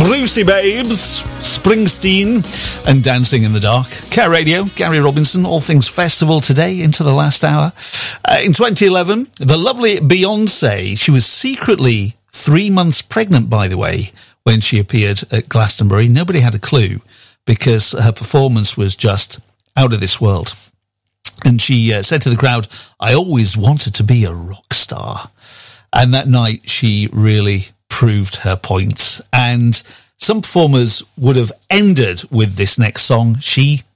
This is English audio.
Brucey Babes, Springsteen, and Dancing in the Dark. Care Radio, Gary Robinson, all things festival today into the last hour. In 2011, the lovely Beyonce, she was secretly 3 months pregnant, by the way, when she appeared at Glastonbury. Nobody had a clue because her performance was just out of this world. And she said to the crowd, "I always wanted to be a rock star." And that night, she really proved her point. And some performers would have ended with this next song. She